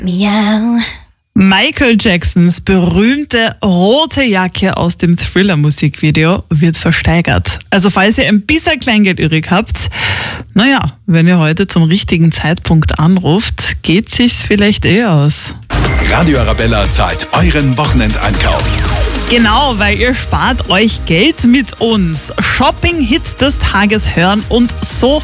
Miau. Michael Jacksons berühmte rote Jacke aus dem Thriller-Musikvideo wird versteigert. Also falls ihr ein bisschen Kleingeld übrig habt, wenn ihr heute zum richtigen Zeitpunkt anruft, geht sich's vielleicht aus. Radio Arabella zahlt euren Wochenendeinkauf. Genau, weil ihr spart euch Geld mit uns. Shopping-Hits des Tages hören und so